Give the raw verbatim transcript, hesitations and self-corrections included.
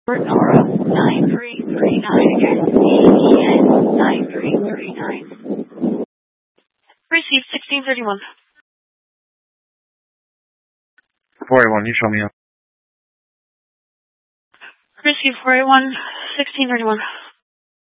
Nora nine three three nine again. E E N nine three three nine. Received sixteen thirty-one. four eight one, you show me up. Received four eight one, sixteen thirty-one.